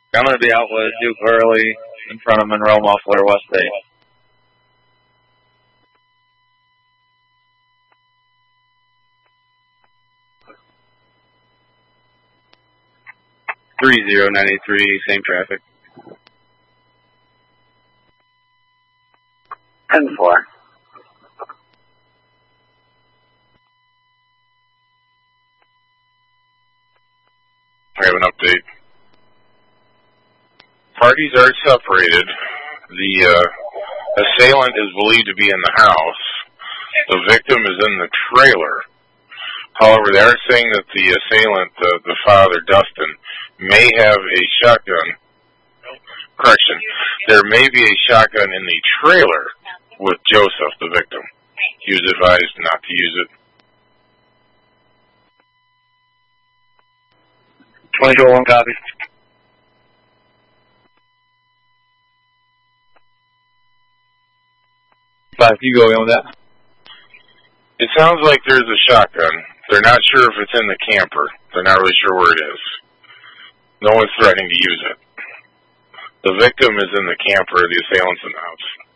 I'm going to be out with Duke Early in front of Monroe Muffler, West State. .3093, same traffic. 10-4. I have an update. Parties are separated. The assailant is believed to be in the house. The victim is in the trailer. However, they are saying that the assailant, the father, Dustin, may have a shotgun. Correction. There may be a shotgun in the trailer with Joseph, the victim. He was advised not to use it. 20-1 copy. Five, you go in with that. It sounds like there's a shotgun. They're not sure if it's in the camper. They're not really sure where it is. No one's threatening to use it. The victim is in the camper. The assailant's in the house.